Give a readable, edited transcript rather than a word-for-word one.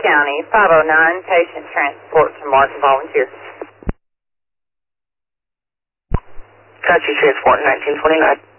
County, 509, patient transport to Martin Volunteer. Got you, transport 1929.